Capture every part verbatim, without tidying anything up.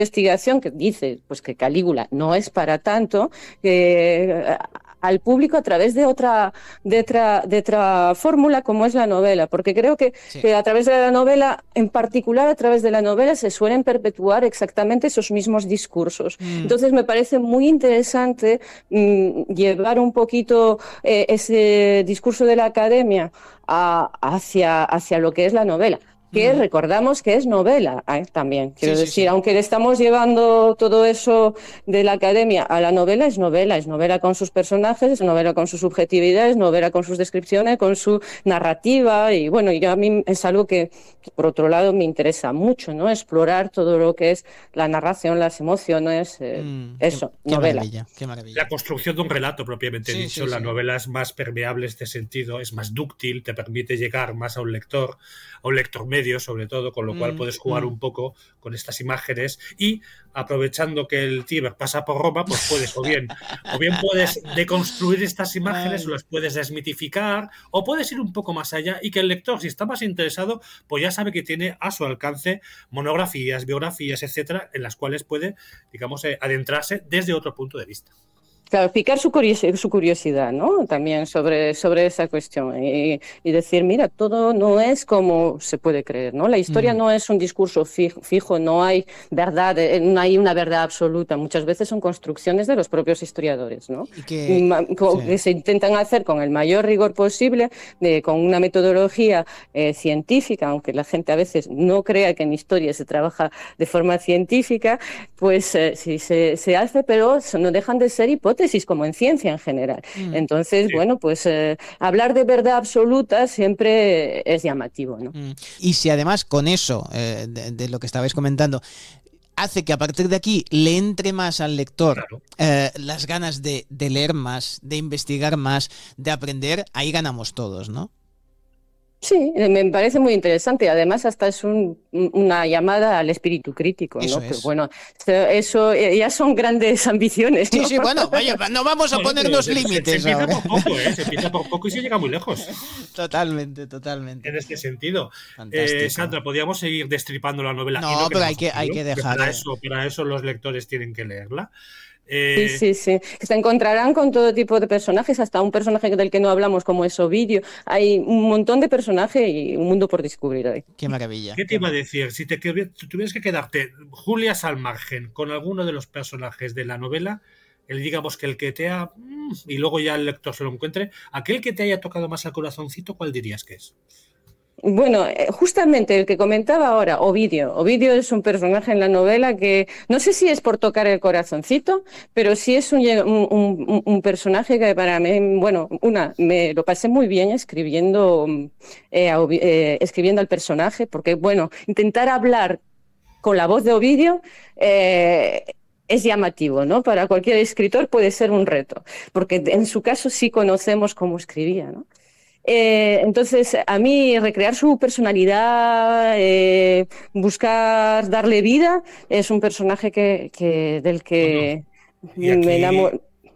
investigación que dice pues que Calígula no es para tanto, eh, al público a través de otra, de otra, de otra fórmula como es la novela, porque creo que, Sí. que a través de la novela, en particular a través de la novela, se suelen perpetuar exactamente esos mismos discursos. Mm. Entonces me parece muy interesante mmm, llevar un poquito eh, ese discurso de la academia a, hacia, hacia lo que es la novela. Que Mm. recordamos que es novela ¿eh? También, quiero Sí, sí, decir, sí. aunque le estamos llevando todo eso de la academia a la novela, es novela, es novela con sus personajes, es novela con sus subjetividades, es novela con sus descripciones, con su narrativa, y bueno, yo a mí es algo que, por otro lado, me interesa mucho, ¿no? Explorar todo lo que es la narración, las emociones, eh, Mm, eso, qué, qué novela. maravilla, qué maravilla. La construcción de un relato propiamente Sí, dicho, sí, la sí. novela es más permeable en este sentido, es más dúctil, te permite llegar más a un lector, a un lector medio sobre todo, con lo cual Mm, puedes jugar mm. un poco con estas imágenes y aprovechando que el Tíber pasa por Roma, pues puedes o bien, o bien puedes deconstruir estas imágenes, Ay. o las puedes desmitificar, o puedes ir un poco más allá y que el lector, si está más interesado, pues ya sabe que tiene a su alcance monografías, biografías, etcétera, en las cuales puede, digamos, eh, adentrarse desde otro punto de vista. Claro, picar su curiosidad, su curiosidad, ¿no? También sobre, sobre esa cuestión y, y decir, mira, todo no es como se puede creer, ¿no? La historia Mm. no es un discurso fijo, fijo, no hay verdad, eh, no hay una verdad absoluta. Muchas veces son construcciones de los propios historiadores, ¿no? Y que, Ma- co- sí. que se intentan hacer con el mayor rigor posible, de, con una metodología eh, científica, aunque la gente a veces no crea que en historia se trabaja de forma científica, pues eh, sí se, se hace, pero no dejan de ser hipótesis, como en ciencia en general. Mm. Entonces, Sí. bueno, pues eh, hablar de verdad absoluta siempre es llamativo, ¿no? Mm. Y si además con eso, eh, de, de lo que estabais comentando, hace que a partir de aquí le entre más al lector Claro. eh, las ganas de, de leer más, de investigar más, de aprender, ahí ganamos todos, ¿no? Sí, me parece muy interesante. Además, hasta es un, una llamada al espíritu crítico, Eso ¿no? es. Pero bueno, eso eh, ya son grandes ambiciones, ¿no? Sí, sí, bueno, vaya, no vamos a Bueno, ponernos se, se- límites se empieza ahora. por poco, ¿eh? Se empieza por poco y se llega muy lejos Totalmente, totalmente. en este sentido. Fantástico. Eh, Sandra, podríamos seguir destripando la novela. No, y pero no queremos hay que- hay hacerlo, que porque dejar, Para eh. eso, para eso los lectores tienen que leerla. Sí, Eh, sí, sí. Se encontrarán con todo tipo de personajes, hasta un personaje del que no hablamos como es Ovidio. Hay un montón de personajes y un mundo por descubrir ahí. Qué maravilla. ¿Qué te qué iba a mar- decir? Si te que- si tuvieras que quedarte, Julias al margen, con alguno de los personajes de la novela, el digamos que el que te ha. mm, Y luego ya el lector se lo encuentre, aquel que te haya tocado más al corazoncito, ¿cuál dirías que es? Bueno, eh, justamente el que comentaba ahora, Ovidio. Ovidio es un personaje en la novela que no sé si es por tocar el corazoncito, pero sí es un, un, un, un personaje que para mí, bueno, una, me lo pasé muy bien escribiendo, eh, a Ovi- eh, escribiendo al personaje, porque, bueno, intentar hablar con la voz de Ovidio eh, es llamativo, ¿no? Para cualquier escritor puede ser un reto, porque en su caso sí conocemos cómo escribía, ¿no? Eh, entonces, a mí recrear su personalidad, eh, buscar darle vida, es un personaje que, que del Bueno, que y me, aquí, enamo-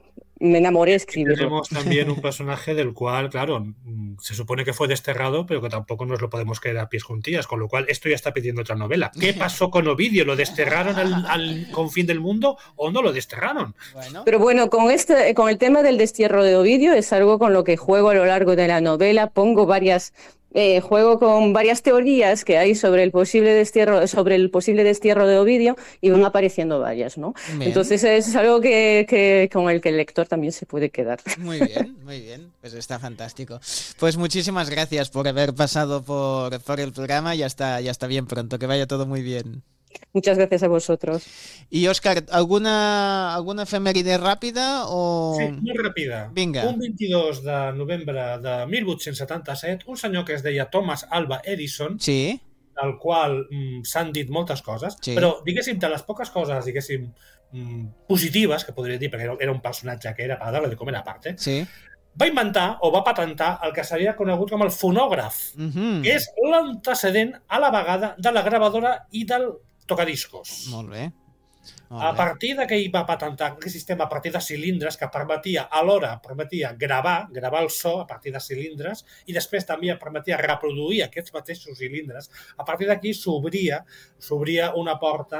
me enamoré de aquí escribirlo. tenemos también un personaje del cual, claro, mm, se supone que fue desterrado, pero que tampoco nos lo podemos creer a pies juntillas, con lo cual esto ya está pidiendo otra novela. ¿Qué pasó con Ovidio? ¿Lo desterraron al, al confín del mundo o no lo desterraron? Bueno, Pero bueno, con este, con el tema del destierro de Ovidio es algo con lo que juego a lo largo de la novela. Pongo varias, eh, juego con varias teorías que hay sobre el posible destierro, sobre el posible destierro de Ovidio y van apareciendo varias, ¿no? bien. Entonces es algo que, que con el que el lector también se puede quedar. Muy bien, muy bien. Pues está fantástico. Pues muchísimas gracias por haber pasado por, por el programa y hasta, y hasta bien pronto. Que vaya todo muy bien. Muchas gracias a vosotros. Y Òscar, ¿alguna, alguna efemèride ràpida o...? Sí, molt ràpida. Vinga. Un vint-i-dos de novembre de mil vuit-cents setanta-set, un senyor que es deia Thomas Alva Edison, Sí, del qual mm, s'han dit moltes coses, Sí. però, diguéssim, de les poques coses, diguéssim, mm, positives, que podria dir, perquè era, era un personatge que era para darle de comer aparte, sí. va inventar o va patentar el que seria conegut com el fonògraf, Mhm. que és l'antecedent a la vegada de la gravadora i del tocadiscos. Molt bé. Molt A bé. partir de que ell va patentar aquest sistema a partir de cilindres que permetia, alhora permetia gravar, gravar el so a partir de cilindres i després també permetia reproduir aquests mateixos cilindres, a partir d'aquí s'obria s'obria una porta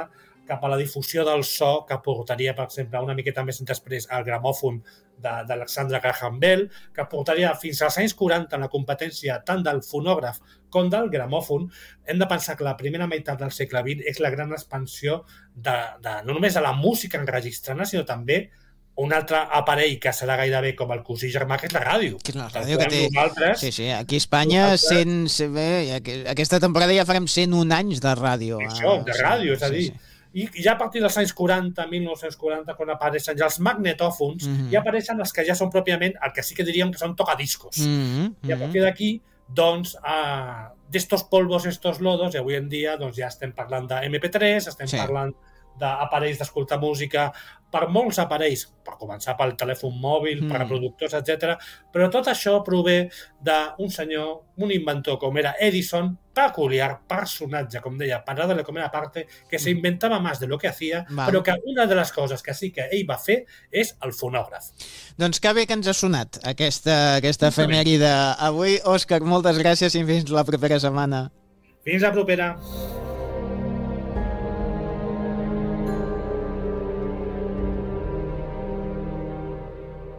cap a la difusió del so que portaria, per exemple, una miqueta més després al gramòfon d'Alexandre Graham Bell, que portaria fins als anys quaranta en la competència tant del fonògraf com del gramòfon. Hem de pensar que la primera meitat del segle vint és la gran expansió de, de, no només de la música enregistrada, sinó també un altre aparell que serà gairebé com el cosí germà, que és la ràdio. Que és la ràdio que té... Nosaltres, sí, sí, aquí a Espanya cent, bé, aquesta temporada ja farem cent un anys de ràdio. Això, de ràdio, és a dir, sí, sí. I ja a partir dels anys quaranta, mil nou-cents quaranta, quan apareixen ja els magnetòfons, mm-hmm. ja apareixen els que ja són pròpiament el que sí que diríem que són tocadiscos. Mm-hmm. I a partir d'aquí, doncs, uh, d'estos polvos, estos lodos, i avui en dia doncs, ja estem parlant de eme pe tres, estem sí. parlant d'aparells d'escoltar música, per molts aparells, per començar pel telèfon mòbil, mm. per reproductors, etcètera. Però tot això prové d'un senyor, un inventor com era Edison, peculiar, personatge, com deia, parada de la comèdia aparte, que se inventava més de lo que hacía, Va. però que una de les coses que sí que ell va fer és el fonògraf. Doncs que bé que ens ha sonat aquesta, aquesta efemèride avui. Òscar, moltes gràcies i fins la propera setmana. Fins la propera.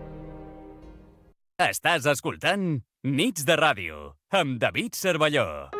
Estàs escoltant Nits de Ràdio amb David Cervelló.